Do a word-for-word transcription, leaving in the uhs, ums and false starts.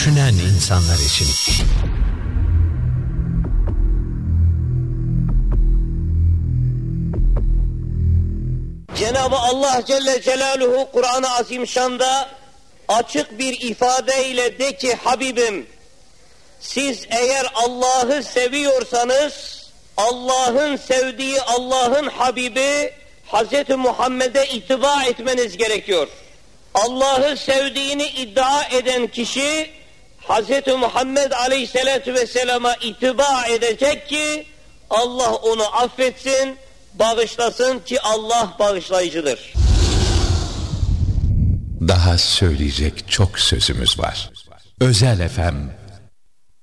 düşünen insanlar için. Cenab-ı Allah Celle Celaluhu Kur'an-ı Azimşan'da açık bir ifadeyle de ki Habibim, siz eğer Allah'ı seviyorsanız Allah'ın sevdiği Allah'ın Habibi Hazreti Muhammed'e ittiba etmeniz gerekiyor. Allah'ı sevdiğini iddia eden kişi Hazreti Muhammed Aleyhisselatü Vesselam'a ittiba edecek ki Allah onu affetsin, bağışlasın ki Allah bağışlayıcıdır. Daha söyleyecek çok sözümüz var. Özel F M